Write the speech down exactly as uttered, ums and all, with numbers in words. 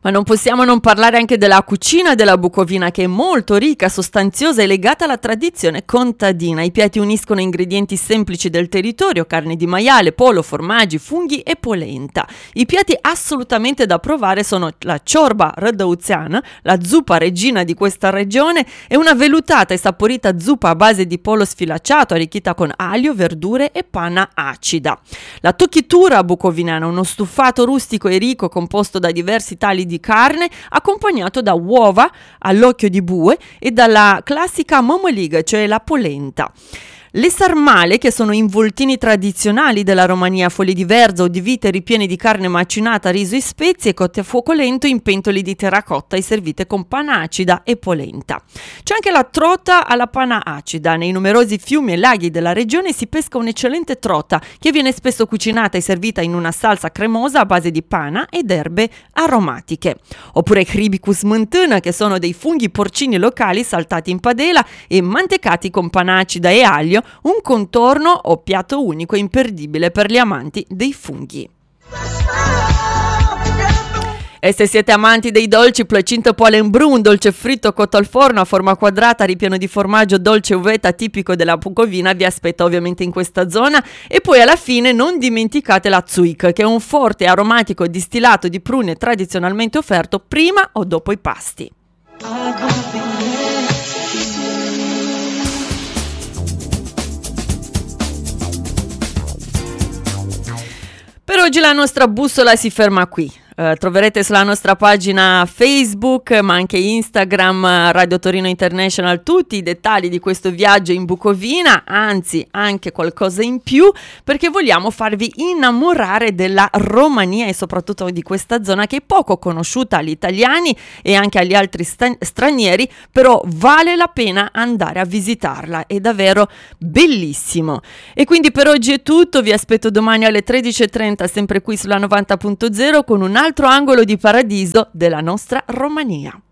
Ma non possiamo non parlare anche della cucina della Bucovina, che è molto ricca, sostanziosa e legata alla tradizione contadina. I piatti uniscono ingredienti semplici del territorio, carne di maiale, pollo, formaggi, funghi e polenta. I piatti assolutamente da provare sono la ciorba rădăuțeană, la zuppa regina di questa regione, e una vellutata e saporita zuppa a base di pollo sfilacciato arricchita con aglio, verdure e panna acida. La tocchitura bucovinana, uno stufato rustico e ricco composto da diversi tagli di carne, accompagnato da uova all'occhio di bue e dalla classica mămăligă, cioè la polenta. Le sarmale, che sono involtini tradizionali della Romania, foglie di verza o di vite ripiene di carne macinata, riso e spezie, cotte a fuoco lento in pentoli di terracotta e servite con panna acida e polenta. C'è anche la trota alla panna acida. Nei numerosi fiumi e laghi della regione si pesca un'eccellente trota che viene spesso cucinata e servita in una salsa cremosa a base di panna ed erbe aromatiche. Oppure hribi cu smântână, che sono dei funghi porcini locali saltati in padella e mantecati con panna acida e aglio, un contorno o piatto unico imperdibile per gli amanti dei funghi. E se siete amanti dei dolci, plăcintă polenbrun, un dolce fritto cotto al forno a forma quadrata ripieno di formaggio dolce uvetta tipico della Bucovina, vi aspetta ovviamente in questa zona. E poi alla fine non dimenticate la țuică, che è un forte e aromatico distillato di prune tradizionalmente offerto prima o dopo i pasti. Per oggi la nostra bussola si ferma qui. Uh, troverete sulla nostra pagina Facebook ma anche Instagram Radio Torino International tutti i dettagli di questo viaggio in Bucovina, anzi anche qualcosa in più, perché vogliamo farvi innamorare della Romania e soprattutto di questa zona che è poco conosciuta agli italiani e anche agli altri sta- stranieri, però vale la pena andare a visitarla, è davvero bellissimo. E quindi per oggi è tutto, vi aspetto domani alle tredici e trenta sempre qui sulla novanta punto zero con un altro angolo di paradiso della nostra Romania.